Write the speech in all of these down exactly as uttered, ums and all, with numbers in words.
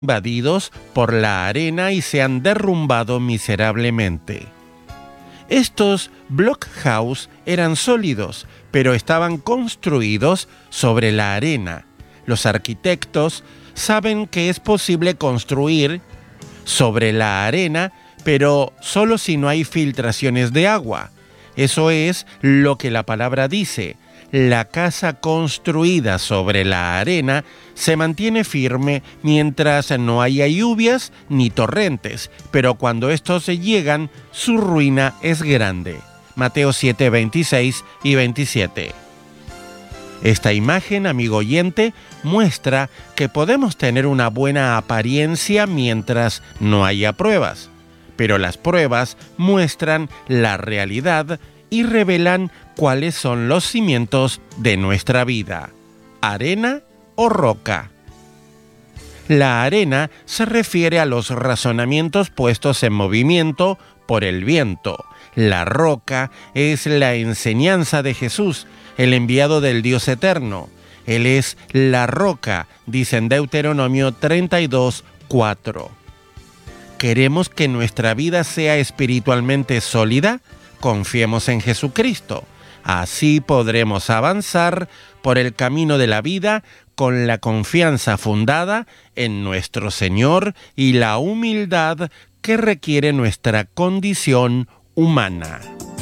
invadidos por la arena y se han derrumbado miserablemente. Estos blockhouse eran sólidos, pero estaban construidos sobre la arena. Los arquitectos saben que es posible construir sobre la arena, pero solo si no hay filtraciones de agua. Eso es lo que la palabra dice. La casa construida sobre la arena se mantiene firme mientras no haya lluvias ni torrentes, pero cuando estos llegan, su ruina es grande. Mateo siete, veintiséis y veintisiete. Esta imagen, amigo oyente, muestra que podemos tener una buena apariencia mientras no haya pruebas, pero las pruebas muestran la realidad y revelan cuáles son los cimientos de nuestra vida, arena o roca. La arena se refiere a los razonamientos puestos en movimiento por el viento. La roca es la enseñanza de Jesús, el enviado del Dios eterno. Él es la roca, dice en Deuteronomio treinta y dos, cuatro. ¿Queremos que nuestra vida sea espiritualmente sólida? Confiemos en Jesucristo. Así podremos avanzar por el camino de la vida con la confianza fundada en nuestro Señor y la humildad que requiere nuestra condición humana.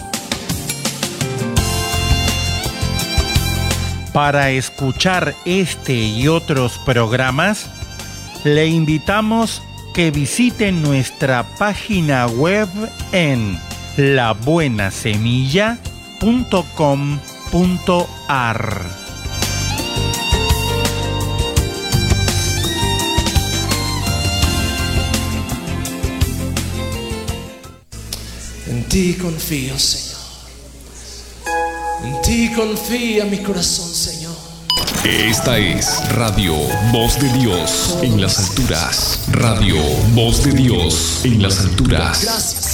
Para escuchar este y otros programas, le invitamos que visite nuestra página web en la buena semilla punto com punto a r. En ti confío, Señor. En ti confía mi corazón, Señor. Esta es Radio Voz de Dios en las alturas. Radio Voz de Dios en las alturas. Gracias.